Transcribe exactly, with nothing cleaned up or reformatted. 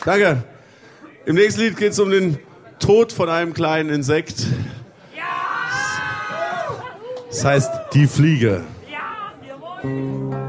Danke. Im nächsten Lied geht es um den Tod von einem kleinen Insekt. Das heißt Die Fliege. Ja, jawohl.